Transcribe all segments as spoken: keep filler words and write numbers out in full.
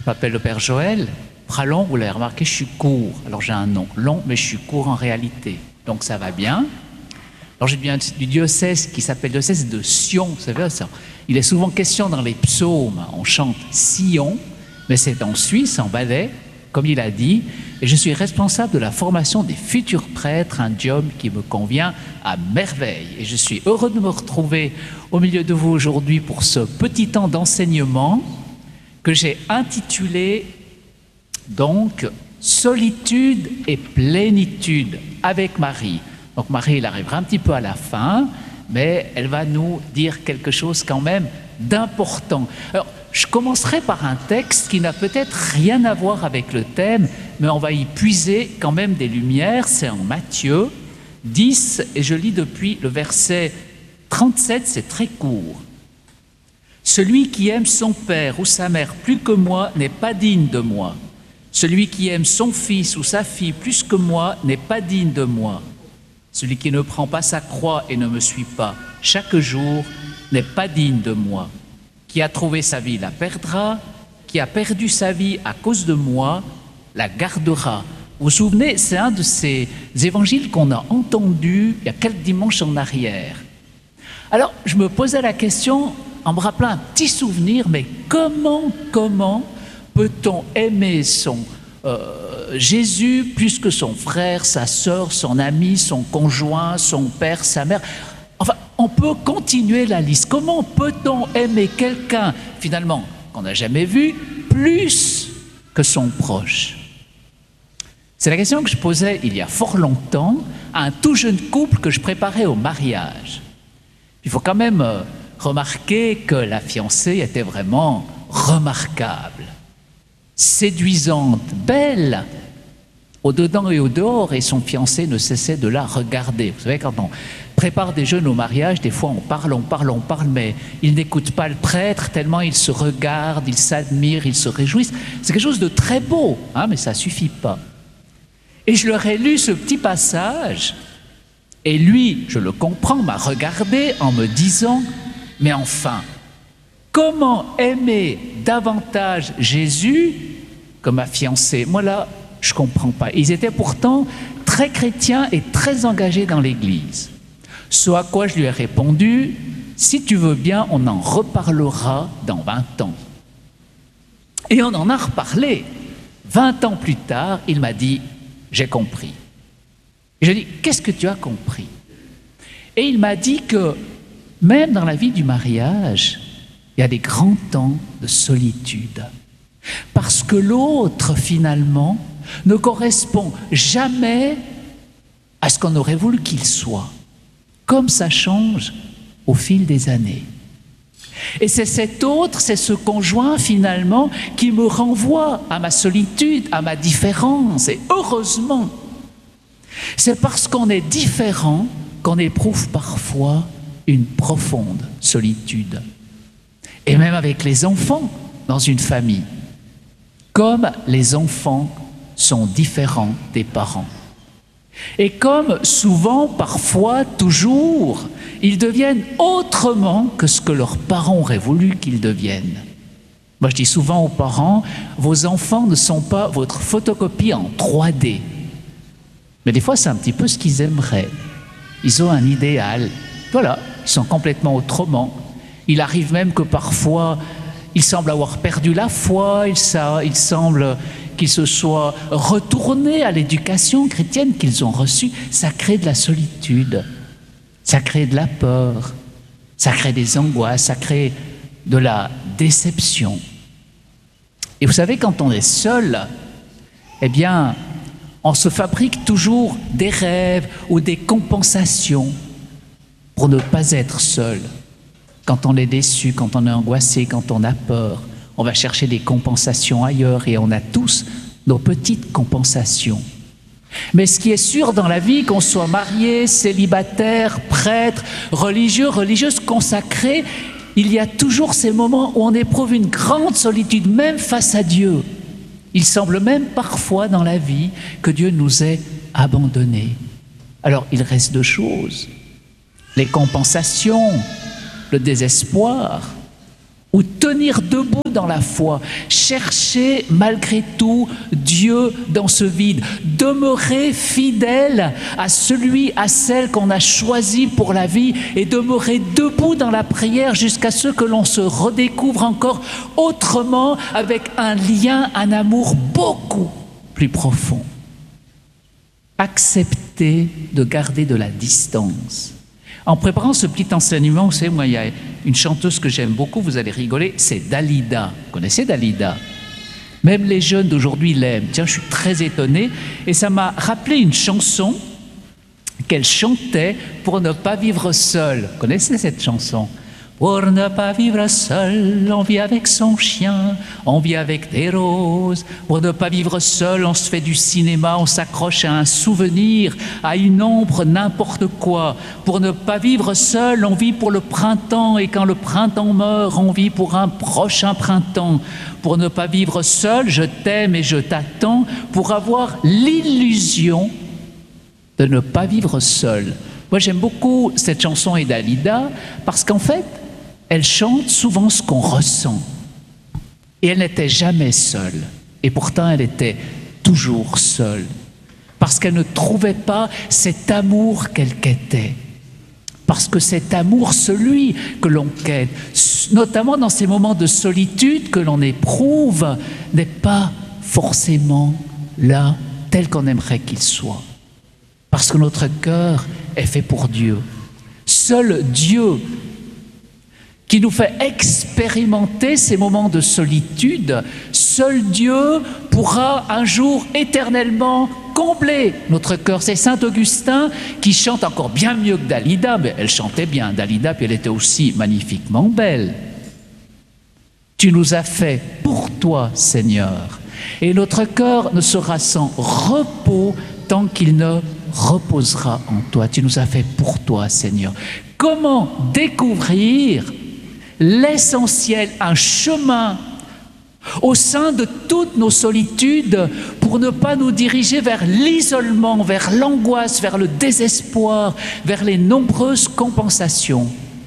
Je m'appelle le Père Joël. Pralong, vous l'avez remarqué, je suis court. Alors j'ai un nom long, mais je suis court en réalité. Donc ça va bien. Alors je viens du diocèse qui s'appelle le diocèse de Sion. Vous savez ça? Il est souvent question dans les psaumes, on chante Sion, mais c'est en Suisse, en Valais, comme il a dit. Et je suis responsable de la formation des futurs prêtres, un job qui me convient à merveille. Et je suis heureux de me retrouver au milieu de vous aujourd'hui pour ce petit temps d'enseignement que j'ai intitulé donc « Solitude et plénitude » avec Marie. Donc Marie, elle arrivera un petit peu à la fin, mais elle va nous dire quelque chose quand même d'important. Alors, je commencerai par un texte qui n'a peut-être rien à voir avec le thème, mais on va y puiser quand même des lumières. C'est en Matthieu dix, et je lis depuis le verset trente-sept, c'est très court. « Celui qui aime son père ou sa mère plus que moi n'est pas digne de moi. Celui qui aime son fils ou sa fille plus que moi n'est pas digne de moi. Celui qui ne prend pas sa croix et ne me suit pas chaque jour n'est pas digne de moi. Qui a trouvé sa vie la perdra, qui a perdu sa vie à cause de moi la gardera. » Vous vous souvenez, c'est un de ces évangiles qu'on a entendu il y a quelques dimanches en arrière. Alors, je me posais la question en me rappelant un petit souvenir, mais comment, comment peut-on aimer son euh, Jésus plus que son frère, sa sœur, son ami, son conjoint, son père, sa mère? Enfin, on peut continuer la liste. Comment peut-on aimer quelqu'un, finalement, qu'on n'a jamais vu, plus que son proche? C'est la question que je posais il y a fort longtemps à un tout jeune couple que je préparais au mariage. Il faut quand même euh, remarquer que la fiancée était vraiment remarquable, séduisante, belle, au dedans et au dehors, et son fiancé ne cessait de la regarder. Vous savez, quand on prépare des jeunes au mariage, des fois on parle, on parle, on parle, mais ils n'écoutent pas le prêtre tellement ils se regardent, ils s'admirent, ils se réjouissent. C'est quelque chose de très beau, hein, mais ça ne suffit pas. Et je leur ai lu ce petit passage, et lui, je le comprends, m'a regardé en me disant « Mais enfin, comment aimer davantage Jésus que ma fiancée ?» Moi là, je ne comprends pas. Ils étaient pourtant très chrétiens et très engagés dans l'Église. Ce à quoi je lui ai répondu, si tu veux bien, on en reparlera dans vingt ans. Et on en a reparlé. vingt ans plus tard, il m'a dit, j'ai compris. Et je lui ai dit, qu'est-ce que tu as compris? Et il m'a dit que même dans la vie du mariage, il y a des grands temps de solitude. Parce que l'autre, finalement, ne correspond jamais à ce qu'on aurait voulu qu'il soit. Comme ça change au fil des années. Et c'est cet autre, c'est ce conjoint finalement qui me renvoie à ma solitude, à ma différence. Et heureusement, c'est parce qu'on est différent qu'on éprouve parfois une profonde solitude. Et même avec les enfants dans une famille, comme les enfants sont différents des parents. Et comme souvent, parfois, toujours, ils deviennent autrement que ce que leurs parents auraient voulu qu'ils deviennent. Moi, je dis souvent aux parents, vos enfants ne sont pas votre photocopie en trois D. Mais des fois, c'est un petit peu ce qu'ils aimeraient. Ils ont un idéal. Voilà, ils sont complètement autrement. Il arrive même que parfois, ils semblent avoir perdu la foi, il, ça, il semble qu'ils se soient retournés à l'éducation chrétienne qu'ils ont reçue. Ça crée de la solitude, ça crée de la peur, ça crée des angoisses, ça crée de la déception. Et vous savez, quand on est seul, eh bien, on se fabrique toujours des rêves ou des compensations pour ne pas être seul. Quand on est déçu, quand on est angoissé, quand on a peur, on va chercher des compensations ailleurs et on a tous nos petites compensations. Mais ce qui est sûr dans la vie, qu'on soit marié, célibataire, prêtre, religieux, religieuse, consacré, il y a toujours ces moments où on éprouve une grande solitude, même face à Dieu. Il semble même parfois dans la vie que Dieu nous ait abandonnés. Alors il reste deux choses, les compensations, le désespoir, ou tenir debout dans la foi, chercher malgré tout Dieu dans ce vide, demeurer fidèle à celui, à celle qu'on a choisi pour la vie et demeurer debout dans la prière jusqu'à ce que l'on se redécouvre encore autrement avec un lien, un amour beaucoup plus profond. Accepter de garder de la distance. En préparant ce petit enseignement, vous savez, moi, il y a une chanteuse que j'aime beaucoup, vous allez rigoler, c'est Dalida. Vous connaissez Dalida? Même les jeunes d'aujourd'hui l'aiment. Tiens, je suis très étonné. Et ça m'a rappelé une chanson qu'elle chantait pour ne pas vivre seule. Vous connaissez cette chanson? Pour ne pas vivre seul, on vit avec son chien, on vit avec des roses. Pour ne pas vivre seul, on se fait du cinéma, on s'accroche à un souvenir, à une ombre, n'importe quoi. Pour ne pas vivre seul, on vit pour le printemps, et quand le printemps meurt, on vit pour un prochain printemps. Pour ne pas vivre seul, je t'aime et je t'attends, pour avoir l'illusion de ne pas vivre seul. Moi, j'aime beaucoup cette chanson et Dalida, parce qu'en fait, elle chante souvent ce qu'on ressent. Et elle n'était jamais seule. Et pourtant, elle était toujours seule. Parce qu'elle ne trouvait pas cet amour qu'elle quêtait. Parce que cet amour, celui que l'on quête, notamment dans ces moments de solitude que l'on éprouve, n'est pas forcément là tel qu'on aimerait qu'il soit. Parce que notre cœur est fait pour Dieu. Seul Dieu, qui nous fait expérimenter ces moments de solitude, seul Dieu pourra un jour éternellement combler notre cœur. C'est saint Augustin qui chante encore bien mieux que Dalida, mais elle chantait bien, Dalida, puis elle était aussi magnifiquement belle. Tu nous as fait pour toi, Seigneur, et notre cœur ne sera sans repos tant qu'il ne reposera en toi. Tu nous as fait pour toi, Seigneur. Comment découvrir l'essentiel, un chemin au sein de toutes nos solitudes pour ne pas nous diriger vers l'isolement, vers l'angoisse, vers le désespoir, vers les nombreuses compensations.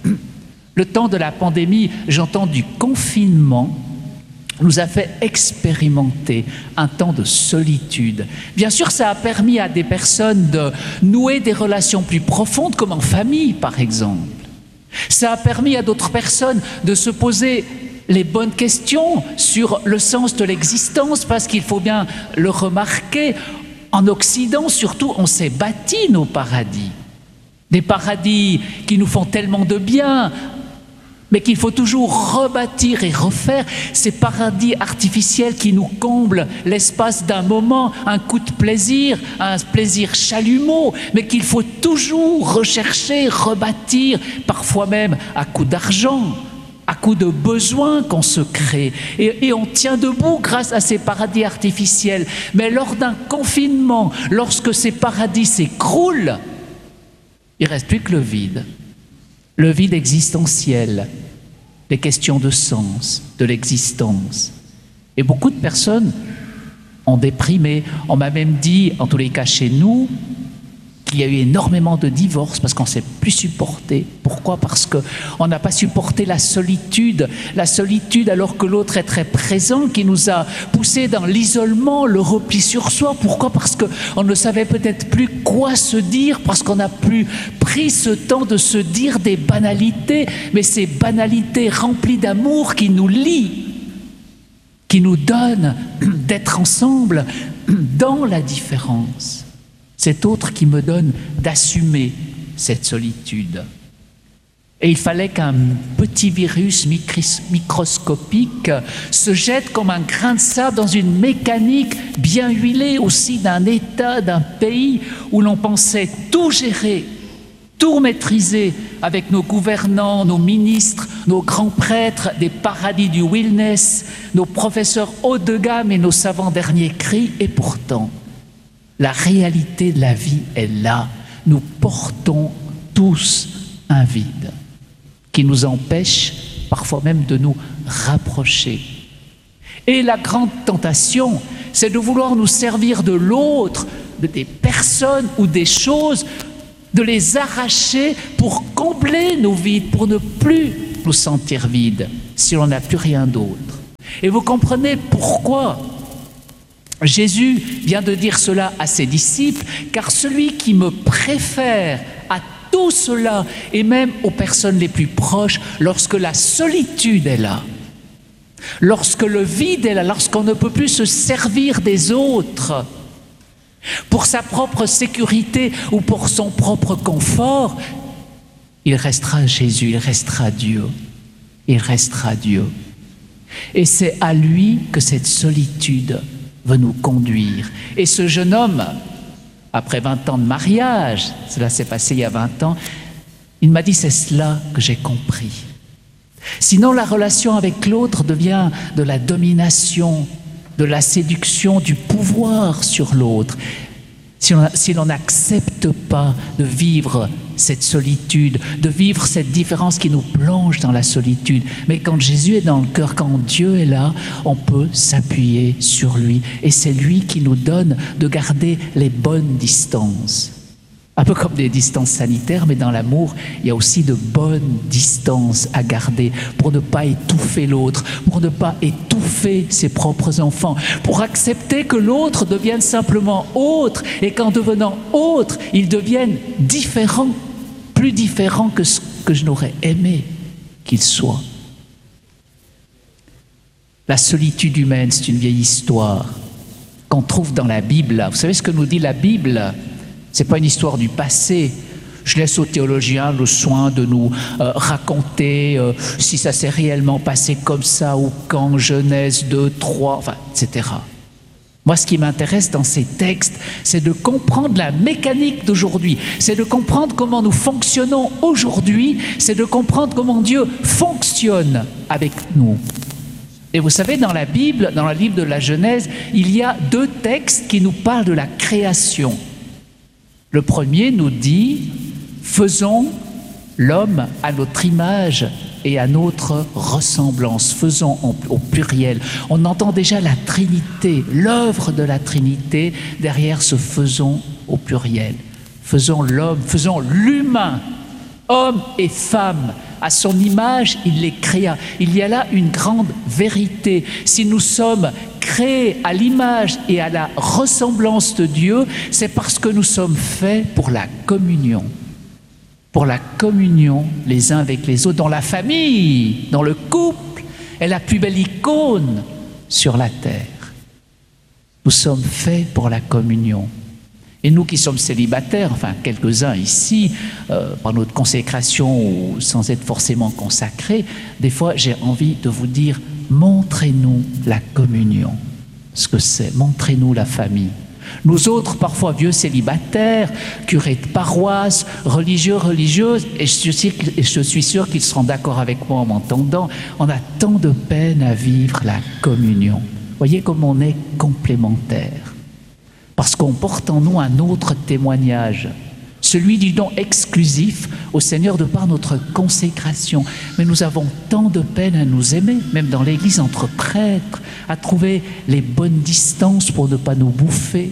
Le temps de la pandémie, j'entends du confinement, nous a fait expérimenter un temps de solitude. Bien sûr, ça a permis à des personnes de nouer des relations plus profondes, comme en famille, par exemple. Ça a permis à d'autres personnes de se poser les bonnes questions sur le sens de l'existence, parce qu'il faut bien le remarquer, en Occident, surtout, on s'est bâti nos paradis. Des paradis qui nous font tellement de bien, mais qu'il faut toujours rebâtir et refaire, ces paradis artificiels qui nous comblent l'espace d'un moment, un coup de plaisir, un plaisir chalumeau, mais qu'il faut toujours rechercher, rebâtir, parfois même à coup d'argent, à coup de besoins qu'on se crée. Et, et on tient debout grâce à ces paradis artificiels. Mais lors d'un confinement, lorsque ces paradis s'écroulent, il ne reste plus que le vide. Le vide existentiel, les questions de sens, de l'existence. Et beaucoup de personnes ont déprimé. On m'a même dit, en tous les cas chez nous, qu'il y a eu énormément de divorces parce qu'on ne s'est plus supporté. Pourquoi? Parce qu'on n'a pas supporté la solitude, la solitude alors que l'autre est très présent, qui nous a poussés dans l'isolement, le repli sur soi. Pourquoi? Parce qu'on ne savait peut-être plus quoi se dire, parce qu'on n'a plus pris ce temps de se dire des banalités, mais ces banalités remplies d'amour qui nous lient, qui nous donnent d'être ensemble dans la différence. Cet autre qui me donne d'assumer cette solitude. Et il fallait qu'un petit virus microscopique se jette comme un grain de sable dans une mécanique bien huilée aussi d'un État, d'un pays où l'on pensait tout gérer, tout maîtriser avec nos gouvernants, nos ministres, nos grands prêtres des paradis du wellness, nos professeurs haut de gamme et nos savants derniers cris. Et pourtant, la réalité de la vie est là. Nous portons tous un vide qui nous empêche parfois même de nous rapprocher. Et la grande tentation, c'est de vouloir nous servir de l'autre, de des personnes ou des choses, de les arracher pour combler nos vides, pour ne plus nous sentir vides. si l'on n'a plus rien d'autre. Et vous comprenez pourquoi Jésus vient de dire cela à ses disciples, car celui qui me préfère à tout cela, et même aux personnes les plus proches, lorsque la solitude est là, lorsque le vide est là, lorsqu'on ne peut plus se servir des autres, pour sa propre sécurité ou pour son propre confort, il restera Jésus, il restera Dieu, il restera Dieu. Et c'est à lui que cette solitude veut nous conduire. Et ce jeune homme, après vingt ans de mariage, cela s'est passé il y a vingt ans, il m'a dit, c'est cela que j'ai compris. Sinon, la relation avec l'autre devient de la domination, de la séduction, du pouvoir sur l'autre. Si on, si l'on n'accepte pas de vivre cette solitude, de vivre cette différence qui nous plonge dans la solitude, mais quand Jésus est dans le cœur, quand Dieu est là, on peut s'appuyer sur lui. Et c'est lui qui nous donne de garder les bonnes distances. Un peu comme des distances sanitaires, mais dans l'amour, il y a aussi de bonnes distances à garder pour ne pas étouffer l'autre, pour ne pas étouffer ses propres enfants, pour accepter que l'autre devienne simplement autre et qu'en devenant autre, il devienne différent, plus différent que ce que je n'aurais aimé qu'il soit. La solitude humaine, c'est une vieille histoire qu'on trouve dans la Bible. Vous savez ce que nous dit la Bible ? Ce n'est pas une histoire du passé. Je laisse aux théologiens le soin de nous euh, raconter euh, si ça s'est réellement passé comme ça ou quand, Genèse deux, trois, enfin, et cetera. Moi, ce qui m'intéresse dans ces textes, c'est de comprendre la mécanique d'aujourd'hui. C'est de comprendre comment nous fonctionnons aujourd'hui. C'est de comprendre comment Dieu fonctionne avec nous. Et vous savez, dans la Bible, dans le livre de la Genèse, il y a deux textes qui nous parlent de la création. Le premier nous dit « Faisons l'homme à notre image et à notre ressemblance ». Faisons au pluriel. On entend déjà la Trinité, l'œuvre de la Trinité derrière ce « faisons » au pluriel. Faisons l'homme, faisons l'humain, homme et femme. À son image, il les créa. Il y a là une grande vérité. Si nous sommes créés à l'image et à la ressemblance de Dieu, c'est parce que nous sommes faits pour la communion. Pour la communion les uns avec les autres, dans la famille, dans le couple, est la plus belle icône sur la terre. Nous sommes faits pour la communion. Et nous qui sommes célibataires, enfin quelques-uns ici, euh, par notre consécration ou sans être forcément consacrés, des fois j'ai envie de vous dire, montrez-nous la communion, ce que c'est, montrez-nous la famille. Nous autres, parfois vieux célibataires, curés de paroisse, religieux, religieuses, et je suis sûr, et je suis sûr qu'ils seront d'accord avec moi en m'entendant, on a tant de peine à vivre la communion. Voyez comme on est complémentaires. Parce qu'on porte en nous un autre témoignage, celui du don exclusif au Seigneur de par notre consécration. Mais nous avons tant de peine à nous aimer, même dans l'Église entre prêtres, à trouver les bonnes distances pour ne pas nous bouffer,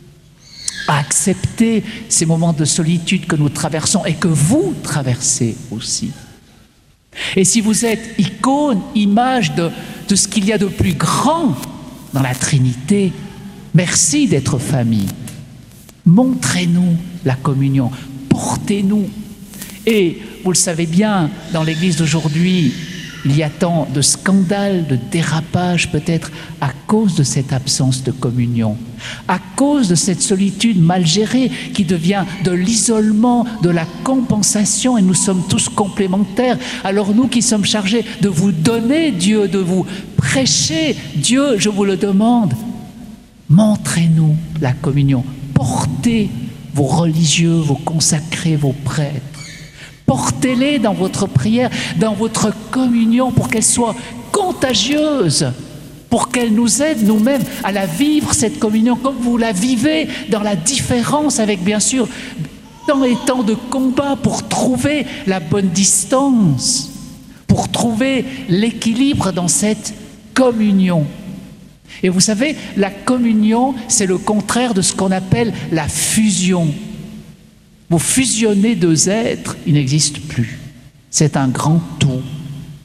à accepter ces moments de solitude que nous traversons et que vous traversez aussi. Et si vous êtes icône, image de, de ce qu'il y a de plus grand dans la Trinité, merci d'être famille. Montrez-nous la communion. Portez-nous. Et vous le savez bien, dans l'Église d'aujourd'hui, il y a tant de scandales, de dérapages peut-être à cause de cette absence de communion, à cause de cette solitude mal gérée qui devient de l'isolement, de la compensation, et nous sommes tous complémentaires. Alors nous qui sommes chargés de vous donner Dieu, de vous prêcher Dieu, je vous le demande, montrez-nous la communion. Portez vos religieux, vos consacrés, vos prêtres. Portez-les dans votre prière, dans votre communion pour qu'elle soit contagieuse, pour qu'elle nous aide nous-mêmes à la vivre, cette communion, comme vous la vivez dans la différence, avec bien sûr tant et tant de combats pour trouver la bonne distance, pour trouver l'équilibre dans cette communion. Et vous savez, la communion, c'est le contraire de ce qu'on appelle la fusion. Vous fusionnez deux êtres, ils n'existent plus. C'est un grand tout.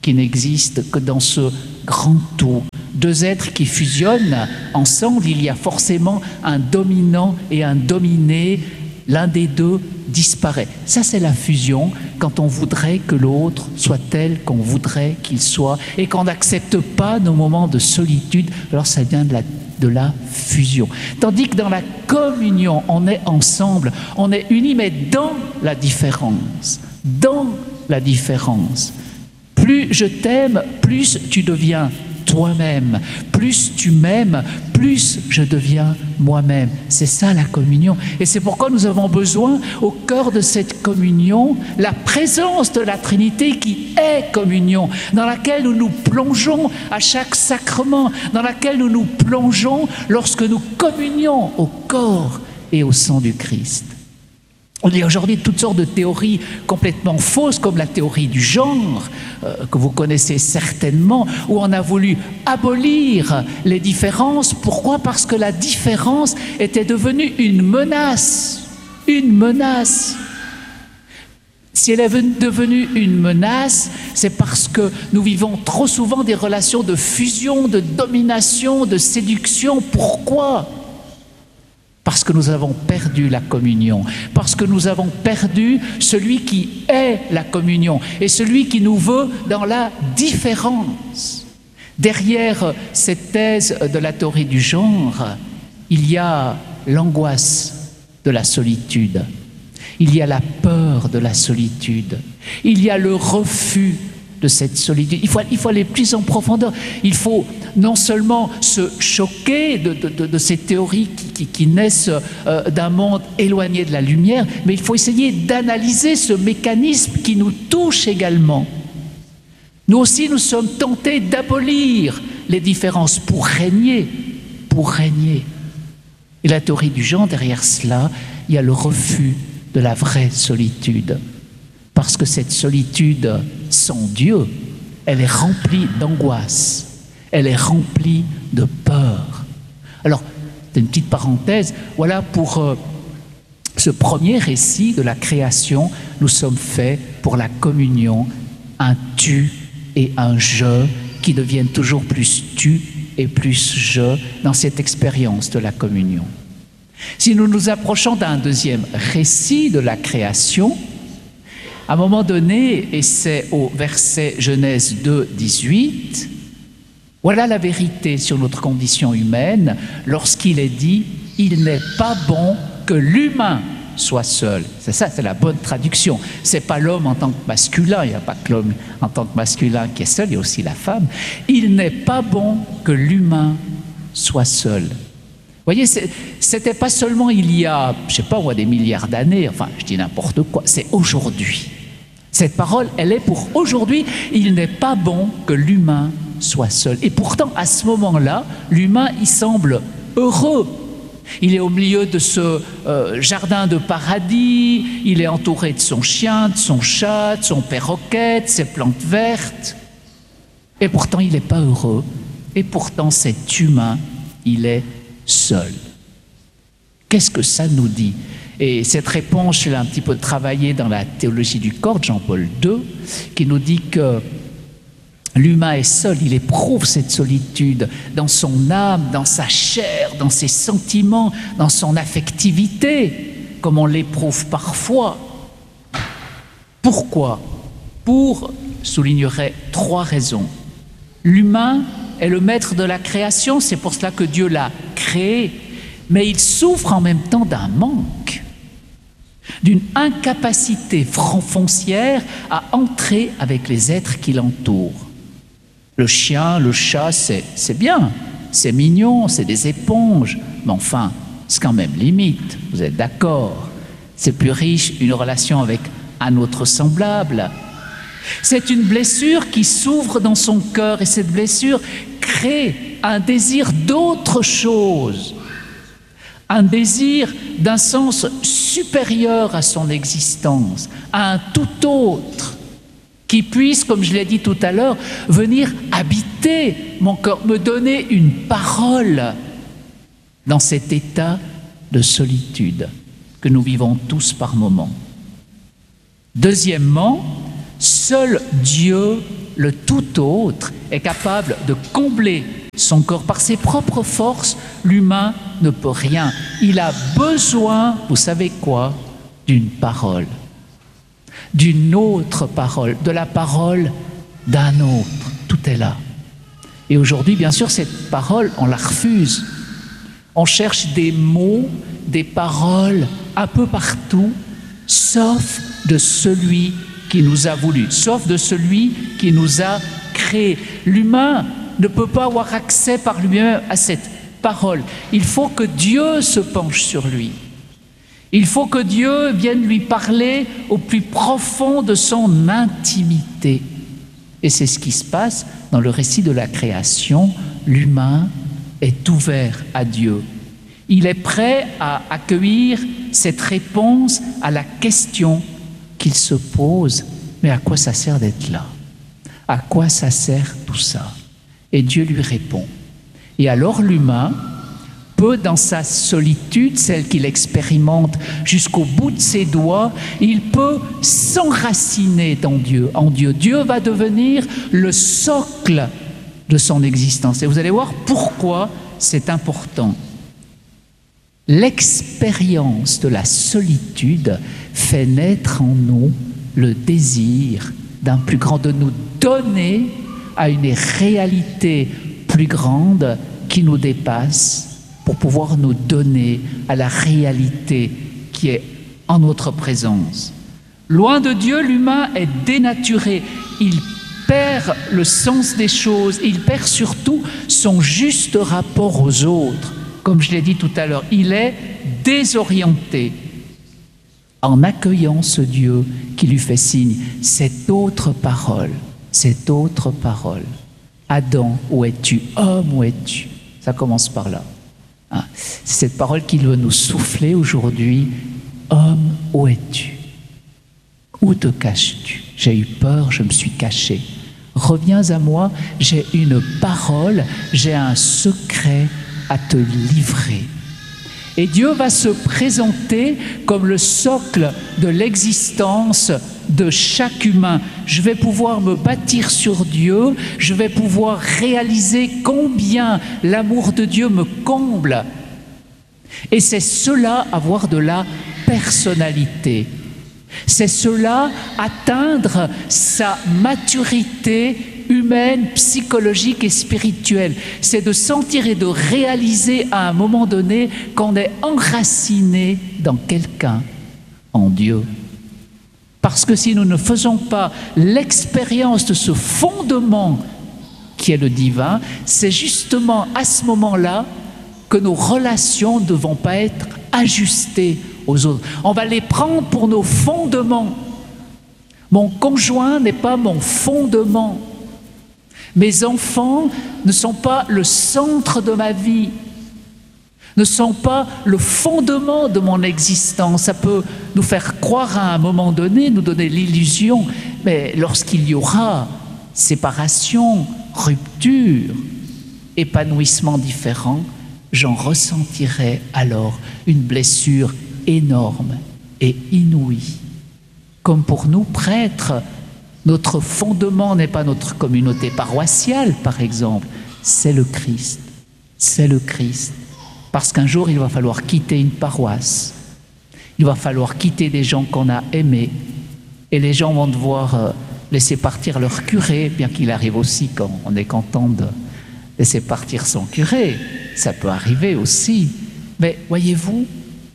qui n'existe que dans ce grand tout. Deux êtres qui fusionnent ensemble, il y a forcément un dominant et un dominé, l'un des deux disparaît. Ça, c'est la fusion, quand on voudrait que l'autre soit tel qu'on voudrait qu'il soit et qu'on n'accepte pas nos moments de solitude, alors ça vient de la, de la fusion. Tandis que dans la communion, on est ensemble, on est unis, mais dans la différence, dans la différence. Plus je t'aime, plus tu deviens toi-même. Plus tu m'aimes, plus je deviens moi-même. C'est ça la communion. Et c'est pourquoi nous avons besoin, au cœur de cette communion, la présence de la Trinité qui est communion, dans laquelle nous nous plongeons à chaque sacrement, dans laquelle nous nous plongeons lorsque nous communions au corps et au sang du Christ. On a aujourd'hui toutes sortes de théories complètement fausses, comme la théorie du genre, euh, que vous connaissez certainement, où on a voulu abolir les différences. Pourquoi? Parce que la différence était devenue une menace. Une menace. Si elle est devenue une menace, c'est parce que nous vivons trop souvent des relations de fusion, de domination, de séduction. Pourquoi? Parce que nous avons perdu la communion, parce que nous avons perdu celui qui est la communion et celui qui nous veut dans la différence. Derrière cette thèse de la théorie du genre, il y a l'angoisse de la solitude, il y a la peur de la solitude, il y a le refus de cette solitude. Il faut, il faut aller plus en profondeur. Il faut non seulement se choquer de, de, de, de ces théories qui, qui, qui naissent euh, d'un monde éloigné de la lumière, mais il faut essayer d'analyser ce mécanisme qui nous touche également. Nous aussi, nous sommes tentés d'abolir les différences pour régner, pour régner. Et la théorie du genre, derrière cela, il y a le refus de la vraie solitude. Parce que cette solitude sans Dieu, elle est remplie d'angoisse, elle est remplie de peur. Alors, c'est une petite parenthèse, voilà pour euh, ce premier récit de la création, nous sommes faits pour la communion, un tu et un je qui deviennent toujours plus tu et plus je dans cette expérience de la communion. Si nous nous approchons d'un deuxième récit de la création, à un moment donné, et c'est au verset Genèse deux, dix-huit, voilà la vérité sur notre condition humaine lorsqu'il est dit « Il n'est pas bon que l'humain soit seul ». C'est ça, c'est la bonne traduction. Ce n'est pas l'homme en tant que masculin, il n'y a pas que l'homme en tant que masculin qui est seul, il y a aussi la femme. « Il n'est pas bon que l'humain soit seul ». Vous voyez, ce n'était pas seulement il y a, je ne sais pas, moi, des milliards d'années, enfin, je dis n'importe quoi, c'est aujourd'hui. Cette parole, elle est pour aujourd'hui. Il n'est pas bon que l'humain soit seul. Et pourtant, à ce moment-là, l'humain, il semble heureux. Il est au milieu de ce euh, jardin de paradis, il est entouré de son chien, de son chat, de son perroquet, de ses plantes vertes. Et pourtant, il n'est pas heureux. Et pourtant, cet humain, il est seul. Qu'est-ce que ça nous dit? Et cette réponse, je l'ai un petit peu travaillée dans la théologie du corps de Jean-Paul deux, qui nous dit que l'humain est seul, il éprouve cette solitude dans son âme, dans sa chair, dans ses sentiments, dans son affectivité, comme on l'éprouve parfois. Pourquoi? Pour, soulignerait trois raisons. L'humain est le maître de la création, c'est pour cela que Dieu l'a créé, mais il souffre en même temps d'un manque, d'une incapacité foncière à entrer avec les êtres qui l'entourent. Le chien, le chat, c'est, c'est bien, c'est mignon, c'est des éponges, mais enfin, c'est quand même limite, vous êtes d'accord? C'est plus riche une relation avec un autre semblable. C'est une blessure qui s'ouvre dans son cœur et cette blessure crée un désir d'autre chose, un désir d'un sens supérieur à son existence, à un tout autre, qui puisse, comme je l'ai dit tout à l'heure, venir habiter mon cœur, me donner une parole dans cet état de solitude que nous vivons tous par moments. Deuxièmement, Seul Dieu, le tout autre, est capable de combler son corps par ses propres forces. L'humain ne peut rien. Il a besoin, vous savez quoi, d'une parole, d'une autre parole, de la parole d'un autre. Tout est là. Et aujourd'hui, bien sûr, cette parole, on la refuse. On cherche des mots, des paroles un peu partout, sauf de celui qui nous a voulu, sauf de celui qui nous a créés. L'humain ne peut pas avoir accès par lui-même à cette parole. Il faut que Dieu se penche sur lui. Il faut que Dieu vienne lui parler au plus profond de son intimité. Et c'est ce qui se passe dans le récit de la création. L'humain est ouvert à Dieu. Il est prêt à accueillir cette réponse à la question qu'il se pose. Mais à quoi ça sert d'être là? À quoi ça sert tout ça? Et Dieu lui répond. Et alors l'humain peut, dans sa solitude, celle qu'il expérimente jusqu'au bout de ses doigts, il peut s'enraciner dans Dieu, en Dieu. Dieu va devenir le socle de son existence. Et vous allez voir pourquoi c'est important. L'expérience de la solitude fait naître en nous le désir d'un plus grand, de nous donner à une réalité plus grande qui nous dépasse, pour pouvoir nous donner à la réalité qui est en notre présence. Loin de Dieu, l'humain est dénaturé. Il perd le sens des choses. Il perd surtout son juste rapport aux autres. Comme je l'ai dit tout à l'heure, il est désorienté. En accueillant ce Dieu qui lui fait signe, cette autre parole, cette autre parole. Adam, où es-tu? Homme, où es-tu? Ça commence par là. Hein? C'est cette parole qui veut nous souffler aujourd'hui. Homme, où es-tu? Où te caches-tu? J'ai eu peur, je me suis caché. Reviens à moi, j'ai une parole, j'ai un secret à te livrer. Et Dieu va se présenter comme le socle de l'existence de chaque humain. Je vais pouvoir me bâtir sur Dieu, je vais pouvoir réaliser combien l'amour de Dieu me comble. Et c'est cela, avoir de la personnalité. C'est cela, atteindre sa maturité humaine, psychologique et spirituelle. C'est de sentir et de réaliser à un moment donné qu'on est enraciné dans quelqu'un, en Dieu. Parce que si nous ne faisons pas l'expérience de ce fondement qui est le divin, c'est justement à ce moment-là que nos relations ne vont pas être ajustées aux autres. On va les prendre pour nos fondements. Mon conjoint n'est pas mon fondement. Mes enfants ne sont pas le centre de ma vie, ne sont pas le fondement de mon existence. Ça peut nous faire croire à un moment donné, nous donner l'illusion, mais lorsqu'il y aura séparation, rupture, épanouissement différent, j'en ressentirai alors une blessure énorme et inouïe. Comme pour nous, prêtres, notre fondement n'est pas notre communauté paroissiale, par exemple, c'est le Christ. C'est le Christ. Parce qu'un jour, il va falloir quitter une paroisse. Il va falloir quitter des gens qu'on a aimés. Et les gens vont devoir euh, laisser partir leur curé, bien qu'il arrive aussi quand on est content de laisser partir son curé. Ça peut arriver aussi. Mais voyez-vous,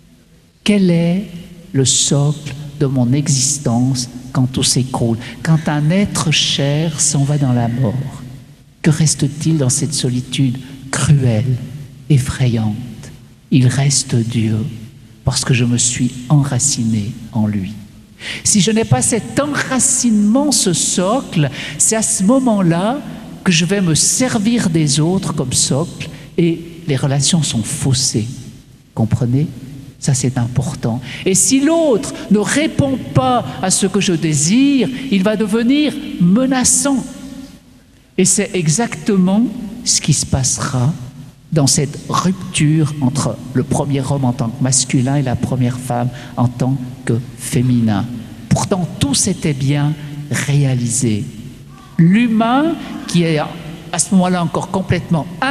quel est le socle de mon existence quand tout s'écroule, quand un être cher s'en va dans la mort? Que reste-t-il dans cette solitude cruelle, effrayante? Il reste Dieu, parce que je me suis enraciné en lui. Si je n'ai pas cet enracinement, ce socle, c'est à ce moment-là que je vais me servir des autres comme socle et les relations sont faussées. Comprenez? Ça, c'est important. Et si l'autre ne répond pas à ce que je désire, il va devenir menaçant. Et c'est exactement ce qui se passera dans cette rupture entre le premier homme en tant que masculin et la première femme en tant que féminin. Pourtant, tout c'était bien réalisé. L'humain qui est à ce moment-là encore complètement